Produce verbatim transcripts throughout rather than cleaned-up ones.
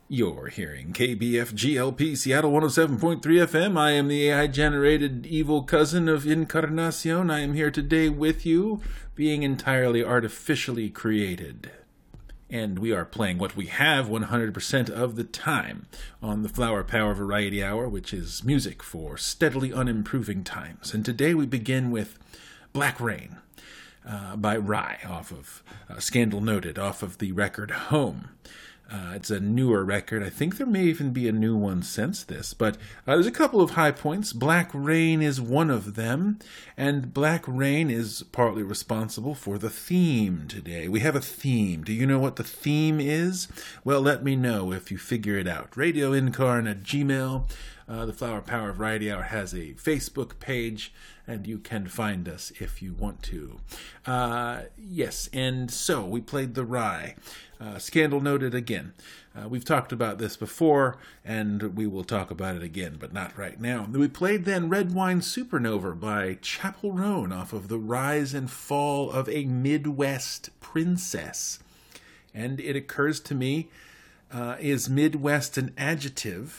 You're hearing K B F G L P Seattle one oh seven point three F M. I am the A I-generated evil cousin of Encarnacion. I am here today with you, being entirely artificially created. And we are playing what we have one hundred percent of the time on the Flower Power Variety Hour, which is music for steadily unimproving times. And today we begin with Black Rain uh, by Rhye, off of uh, Scandal Noted, off of the record Home. Uh, it's a newer record. I think there may even be a new one since this, but uh, there's a couple of high points. Black Rain is one of them, and Black Rain is partly responsible for the theme today. We have a theme. Do you know what the theme is? Well, let me know if you figure it out. Radio Incarn at Gmail. Uh, the Flower Power Variety Hour has a Facebook page, and you can find us if you want to. Uh, yes, and so we played the Rhye. Uh, Scandal Noted again. Uh, we've talked about this before, and we will talk about it again, but not right now. We played then Red Wine Supernova by Chappell Roan off of The Rise and Fall of a Midwest Princess. And it occurs to me, uh, is Midwest an adjective?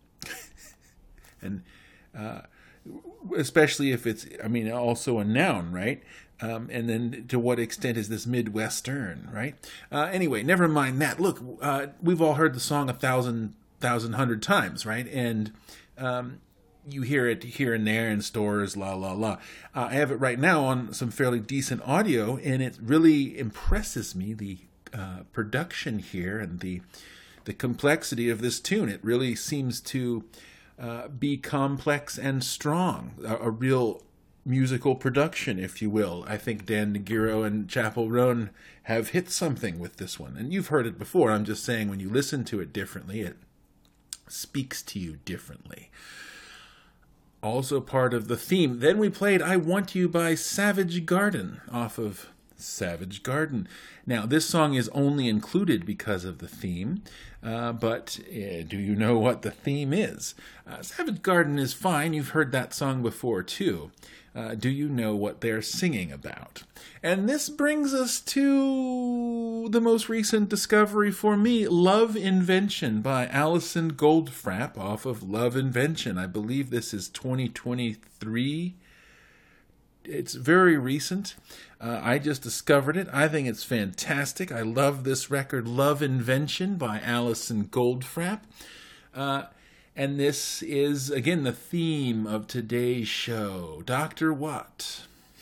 and uh, especially if it's, I mean, also a noun, right? Um, and then to what extent is this Midwestern, right? Uh, anyway, never mind that. Look, uh, we've all heard the song a thousand, thousand, hundred times, right? And um, you hear it here and there in stores, la, la, la. Uh, I have it right now on some fairly decent audio, and it really impresses me, the uh, production here and the the complexity of this tune. It really seems to uh, be complex and strong, a, a real musical production, if you will. I think Dan Nagiro and Chappell Roan have hit something with this one. And you've heard it before. I'm just saying when you listen to it differently, it speaks to you differently. Also part of the theme. Then we played I Want You by Savage Garden off of Savage Garden. Now, this song is only included because of the theme, uh, but uh, do you know what the theme is? Uh, Savage Garden is fine. You've heard that song before, too. Uh, do you know what they're singing about? And this brings us to the most recent discovery for me, Love Invention by Alison Goldfrapp off of Love Invention. I believe this is twenty twenty-three. It's very recent. Uh, I just discovered it. I think it's fantastic. I love this record, Love Invention by Alison Goldfrapp. Uh, and this is, again, the theme of today's show. Doctor What?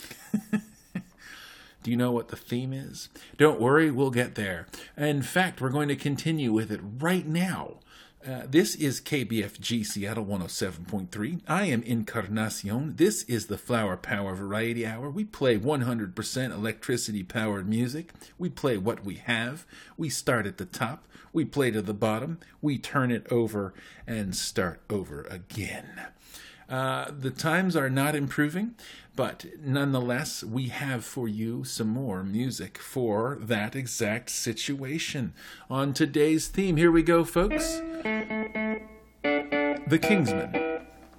Do you know what the theme is? Don't worry, we'll get there. In fact, we're going to continue with it right now. Uh, this is K B F G Seattle one oh seven point three. I am Encarnacion. This is the Flower Power Variety Hour. We play one hundred percent electricity-powered music. We play what we have. We start at the top. We play to the bottom. We turn it over and start over again. Uh, the times are not improving, but nonetheless, we have for you some more music for that exact situation. On today's theme, here we go, folks. The Kingsmen.